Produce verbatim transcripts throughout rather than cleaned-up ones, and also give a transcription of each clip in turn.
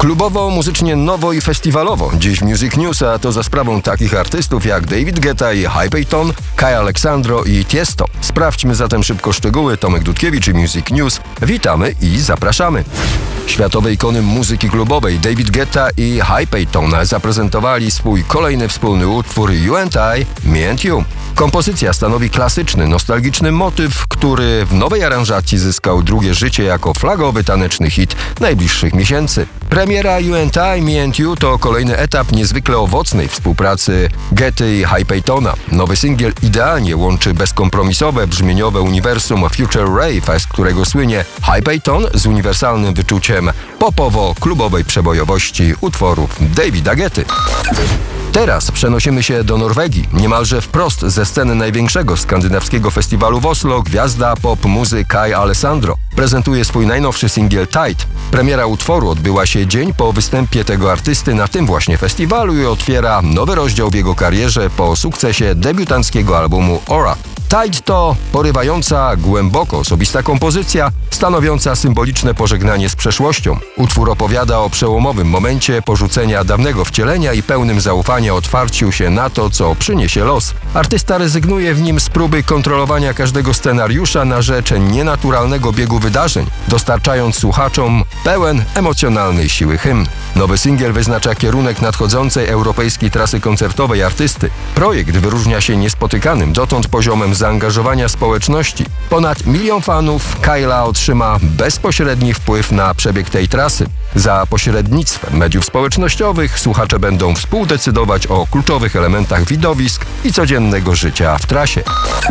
Klubowo, muzycznie nowo i festiwalowo. Dziś Music News, a to za sprawą takich artystów jak David Guetta i Hypeyton, Kai Alexandro i Tiesto. Sprawdźmy zatem szybko szczegóły. Tomek Dudkiewicz i Music News. Witamy i zapraszamy. Światowe ikony muzyki klubowej David Guetta i Hypeyton zaprezentowali swój kolejny wspólny utwór You and I, Me and You. Kompozycja stanowi klasyczny, nostalgiczny motyw, który w nowej aranżacji zyskał drugie życie jako flagowy taneczny hit najbliższych miesięcy. Premiera You and I, Me and You to kolejny etap niezwykle owocnej współpracy Guetty i Hypeytona. Nowy singiel idealnie łączy bezkompromisowe, brzmieniowe uniwersum Future Rave, z którego słynie Hypeyton z uniwersalnym wyczuciem popowo-klubowej przebojowości utworów Davida Guetty. Teraz przenosimy się do Norwegii. Niemalże wprost ze sceny największego skandynawskiego festiwalu w Oslo gwiazda pop muzy Kai Alessandro prezentuje swój najnowszy singiel Tight. Premiera utworu odbyła się dzień po występie tego artysty na tym właśnie festiwalu i otwiera nowy rozdział w jego karierze po sukcesie debiutanckiego albumu Aura. Tight to porywająca, głęboko osobista kompozycja, stanowiąca symboliczne pożegnanie z przeszłością. Utwór opowiada o przełomowym momencie porzucenia dawnego wcielenia i pełnym zaufania otwarciu się na to, co przyniesie los. Artysta rezygnuje w nim z próby kontrolowania każdego scenariusza na rzecz nienaturalnego biegu wydarzeń, dostarczając słuchaczom pełen emocjonalnej siły hymn. Nowy singiel wyznacza kierunek nadchodzącej europejskiej trasy koncertowej artysty. Projekt wyróżnia się niespotykanym dotąd poziomem zaangażowania społeczności. Ponad milion fanów Kyla otrzyma bezpośredni wpływ na przebieg tej trasy. Za pośrednictwem mediów społecznościowych słuchacze będą współdecydować o kluczowych elementach widowisk i codziennego życia w trasie.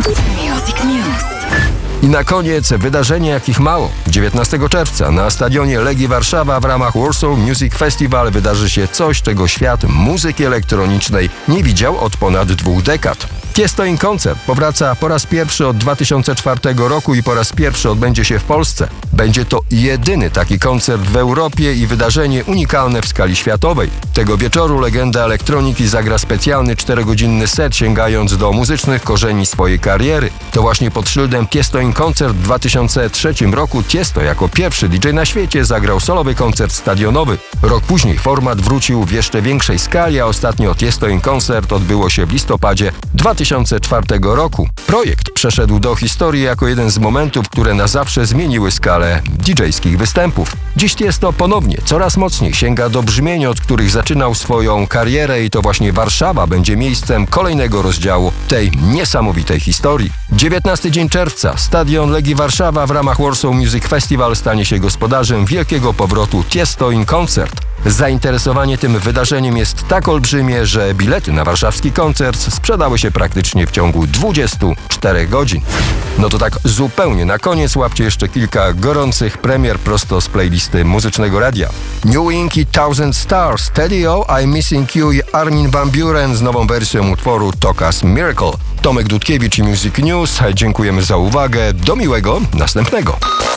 Music News. I na koniec wydarzenie, jakich mało. dziewiętnastego czerwca na stadionie Legii Warszawa w ramach Warsaw Music Festival wydarzy się coś, czego świat muzyki elektronicznej nie widział od ponad dwóch dekad. Tiesto in Concert powraca po raz pierwszy od dwa tysiące czwartego roku i po raz pierwszy odbędzie się w Polsce. Będzie to jedyny taki koncert w Europie i wydarzenie unikalne w skali światowej. Tego wieczoru legenda elektroniki zagra specjalny czterogodzinny set, sięgając do muzycznych korzeni swojej kariery. To właśnie pod szyldem Tiesto in Concert w dwa tysiące trzecim roku Tiesto jako pierwszy D J na świecie zagrał solowy koncert stadionowy. Rok później format wrócił w jeszcze większej skali, a ostatnio Tiesto in Concert odbyło się w listopadzie dwa tysiące czwartego roku. Projekt przeszedł do historii jako jeden z momentów, które na zawsze zmieniły skalę D J-skich występów. Dziś Tiesto ponownie coraz mocniej sięga do brzmień, od których zaczynał swoją karierę i to właśnie Warszawa będzie miejscem kolejnego rozdziału tej niesamowitej historii. dziewiętnasty dzień czerwca Stadion Legii Warszawa w ramach Warsaw Music Festival stanie się gospodarzem wielkiego powrotu Tiesto in Concert. Zainteresowanie tym wydarzeniem jest tak olbrzymie, że bilety na warszawski koncert sprzedały się praktycznie w ciągu dwudziestu czterech godzin. No to tak zupełnie na koniec łapcie jeszcze kilka gorących premier prosto z playlisty Muzycznego Radia. New Wing i Thousand Stars, Teddy O, I'm Missing You i Armin van Buuren z nową wersją utworu Tokas Miracle. Tomek Dudkiewicz i Music News. Dziękujemy za uwagę. Do miłego następnego.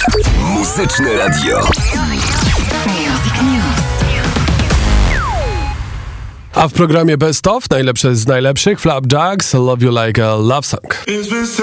Muzyczne Radio. Music News. A w programie Best Of najlepsze z najlepszych Flapjacks, Love You Like a Love Song.